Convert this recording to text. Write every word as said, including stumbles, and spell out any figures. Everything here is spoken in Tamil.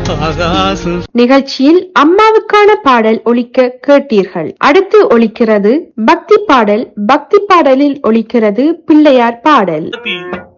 நிகழ்ச்சியில் அம்மாவுக்கான பாடல் ஒலிக்க கேட்டீர்கள். அடுத்து ஒலிக்கிறது பக்தி பாடல். பக்தி பாடலில் ஒலிக்கிறது பிள்ளையார் பாடல்.